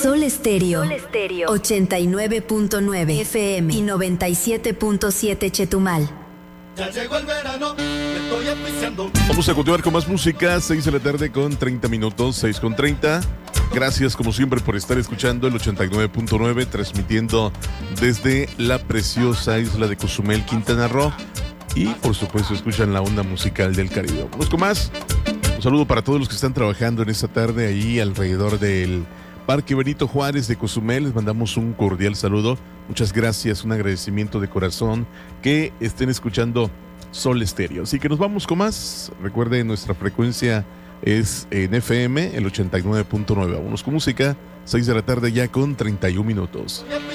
Sol Estéreo 89.9 FM y 97.7 Chetumal. Ya llegó el verano, me estoy aficiando. Vamos a continuar con más música, 6 de la tarde con 30 minutos, 6 con 30. Gracias como siempre por estar escuchando el 89.9, transmitiendo desde la preciosa isla de Cozumel, Quintana Roo. Y por supuesto escuchan la onda musical del Caribe. Vamos con más. Un saludo para todos los que están trabajando en esta tarde ahí alrededor del Parque Benito Juárez de Cozumel. Les mandamos un cordial saludo. Muchas gracias, un agradecimiento de corazón que estén escuchando Sol Estéreo. Así que nos vamos con más. Recuerden, nuestra frecuencia es en FM, el 89.9. Vámonos con música, 6 de la tarde ya con 31 minutos.